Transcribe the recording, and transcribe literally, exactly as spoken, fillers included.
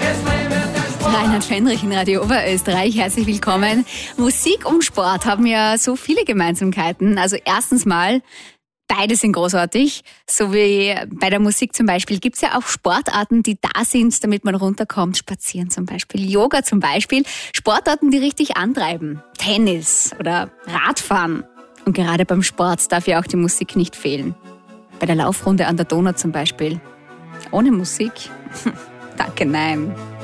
Reinhard Fendrich in Radio Oberösterreich, herzlich willkommen. Musik und Sport haben ja so viele Gemeinsamkeiten. Also erstens mal, beide sind großartig. So wie bei der Musik zum Beispiel gibt es ja auch Sportarten, die da sind, damit man runterkommt. Spazieren zum Beispiel, Yoga zum Beispiel. Sportarten, die richtig antreiben. Tennis oder Radfahren. Und gerade beim Sport darf ja auch die Musik nicht fehlen. Bei der Laufrunde an der Donau zum Beispiel. Ohne Musik? Danke, nein.